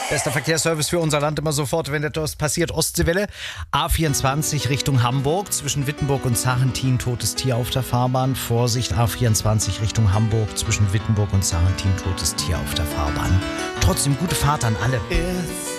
Bester Verkehrsservice für unser Land immer sofort, wenn etwas passiert. Ostseewelle, A24 Richtung Hamburg, zwischen Wittenburg und Sarrentin, totes Tier auf der Fahrbahn. Vorsicht, A24 Richtung Hamburg, zwischen Wittenburg und Sarrentin, totes Tier auf der Fahrbahn. Trotzdem gute Fahrt an alle. It's